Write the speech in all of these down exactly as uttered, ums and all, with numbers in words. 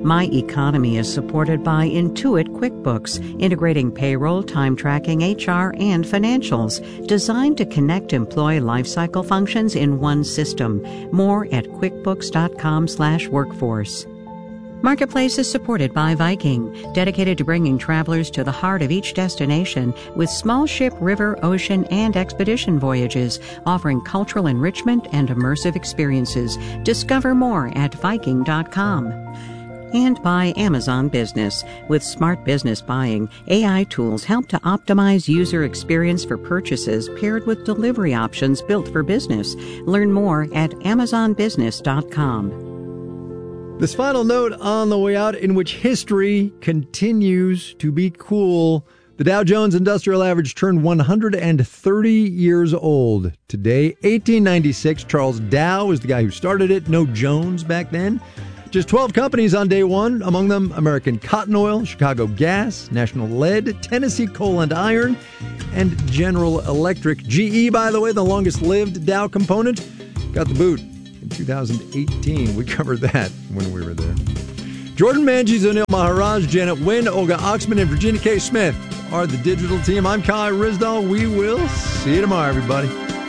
My Economy is supported by Intuit QuickBooks, integrating payroll, time tracking, H R, and financials, designed to connect employee lifecycle functions in one system. More at quickbooks.com slash workforce. Marketplace is supported by Viking, dedicated to bringing travelers to the heart of each destination with small ship, river, ocean, and expedition voyages, offering cultural enrichment and immersive experiences. Discover more at viking dot com. And by Amazon Business. With smart business buying, A I tools help to optimize user experience for purchases paired with delivery options built for business. Learn more at amazon business dot com. This final note on the way out, in which history continues to be cool. The Dow Jones Industrial Average turned one hundred thirty years old today. eighteen ninety-six, Charles Dow is the guy who started it. No Jones back then. Just twelve companies on day one, among them American Cotton Oil, Chicago Gas, National Lead, Tennessee Coal and Iron, and General Electric. G E, by the way, the longest-lived Dow component, got the boot in two thousand eighteen. We covered that when we were there. Jordan Manges, Anil Maharaj, Janet Wynn, Olga Oxman, and Virginia K. Smith are the digital team. I'm Kai Rizdal. We will see you tomorrow, everybody.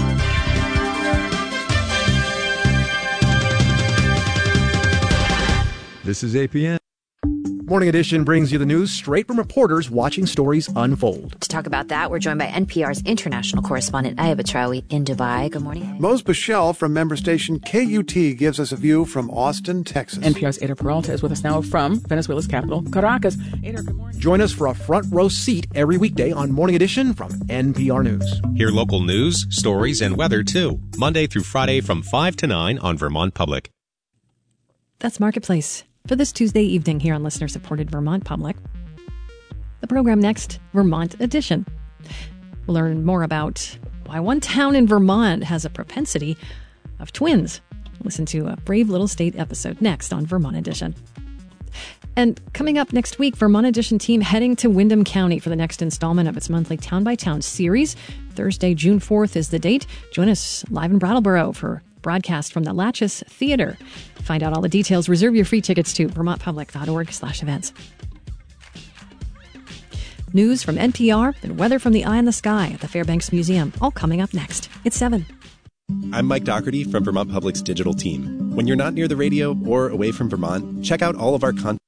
This is A P N. Morning Edition brings you the news straight from reporters watching stories unfold. To talk about that, we're joined by N P R's international correspondent Aya Batrawi in Dubai. Good morning. Mose Bichelle from member station K U T gives us a view from Austin, Texas. N P R's Ada Peralta is with us now from Venezuela's capital, Caracas. Ada, good morning. Join us for a front row seat every weekday on Morning Edition from N P R News. Hear local news, stories, and weather, too. Monday through Friday from five to nine on Vermont Public. That's Marketplace for this Tuesday evening here on listener-supported Vermont Public. The program next, Vermont Edition. We'll learn more about why one town in Vermont has a propensity of twins. Listen to a Brave Little State episode next on Vermont Edition. And coming up next week, Vermont Edition team heading to Windham County for the next installment of its monthly Town by Town series. Thursday, June fourth is the date. Join us live in Brattleboro for broadcast from the Latches Theater. Find out all the details. Reserve your free tickets to vermontpublic.org slash events. News from N P R and weather from the eye in the sky at the Fairbanks Museum. All coming up next. It's seven. I'm Mike Doherty from Vermont Public's digital team. When you're not near the radio or away from Vermont, check out all of our content.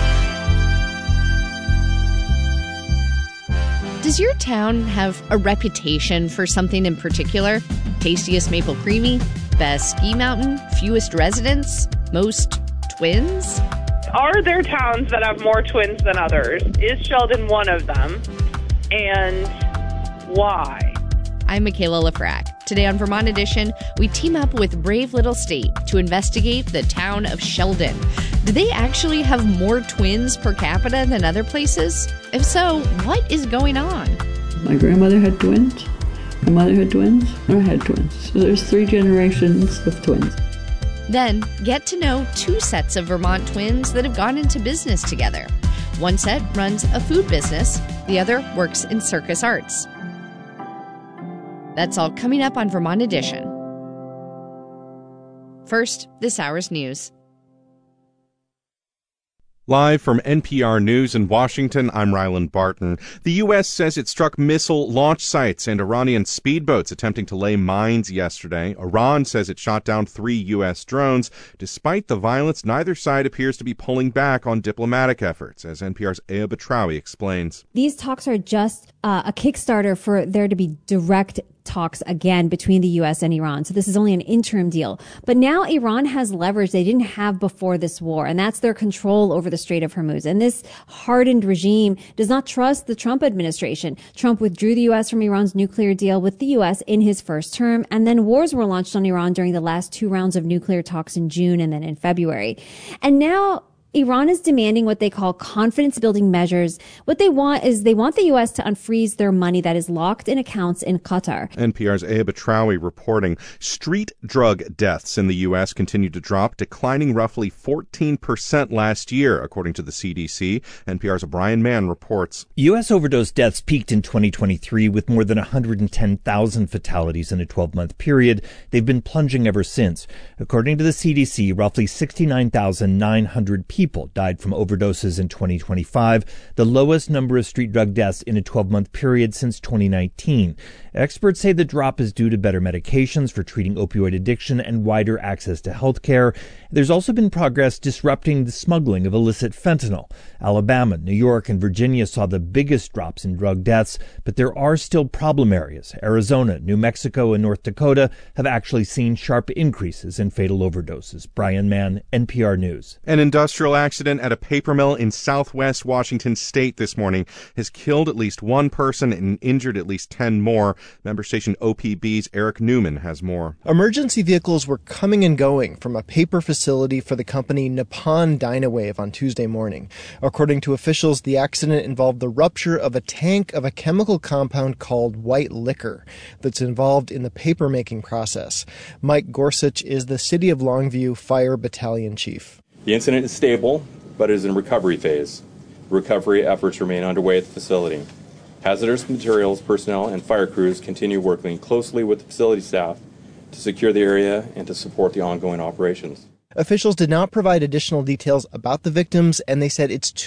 Does your town have a reputation for something in particular? Tastiest maple creamy? Best ski mountain? Fewest residents? Most twins? Are there towns that have more twins than others? Is Sheldon one of them? And why? I'm Michaela Lafrac. Today on Vermont Edition, we team up with Brave Little State to investigate the town of Sheldon. Do they actually have more twins per capita than other places? If so, what is going on? My grandmother had twins. My mother had twins. I had twins. So there's three generations of twins. Then, get to know two sets of Vermont twins that have gone into business together. One set runs a food business. The other works in circus arts. That's all coming up on Vermont Edition. First, this hour's news. Live from N P R News in Washington, I'm Ryland Barton. The U S says it struck missile launch sites and Iranian speedboats attempting to lay mines yesterday. Iran says it shot down three U S drones. Despite the violence, neither side appears to be pulling back on diplomatic efforts, as N P R's Aya Batrawi explains. These talks are just uh, a Kickstarter for there to be direct talks again between the U S and Iran. So this is only an interim deal. But now Iran has leverage they didn't have before this war, and that's their control over the Strait of Hormuz. And this hardened regime does not trust the Trump administration. Trump withdrew the U S from Iran's nuclear deal with the U S in his first term, and then wars were launched on Iran during the last two rounds of nuclear talks in June and then in February. And now Iran is demanding what they call confidence-building measures. What they want is they want the U S to unfreeze their money that is locked in accounts in Qatar. N P R's Aya Batrawi reporting street drug deaths in the U S continue to drop, declining roughly fourteen percent last year, according to the C D C. N P R's Brian Mann reports. U S overdose deaths peaked in twenty twenty-three with more than one hundred ten thousand fatalities in a twelve-month period. They've been plunging ever since. According to the C D C, roughly sixty-nine thousand nine hundred people people died from overdoses in twenty twenty-five, the lowest number of street drug deaths in a twelve-month period since twenty nineteen. Experts say the drop is due to better medications for treating opioid addiction and wider access to health care. There's also been progress disrupting the smuggling of illicit fentanyl. Alabama, New York, and Virginia saw the biggest drops in drug deaths, but there are still problem areas. Arizona, New Mexico, and North Dakota have actually seen sharp increases in fatal overdoses. Brian Mann, N P R News. An industrial accident at a paper mill in southwest Washington state this morning has killed at least one person and injured at least ten more. Member station O P B's Eric Newman has more. Emergency vehicles were coming and going from a paper facility for the company Nippon Dynawave on Tuesday morning. According to officials, the accident involved the rupture of a tank of a chemical compound called white liquor that's involved in the paper-making process. Mike Gorsuch is the City of Longview Fire Battalion Chief. The incident is stable, but it is in recovery phase. Recovery efforts remain underway at the facility. Hazardous materials personnel and fire crews continue working closely with the facility staff to secure the area and to support the ongoing operations. Officials did not provide additional details about the victims, and they said it's too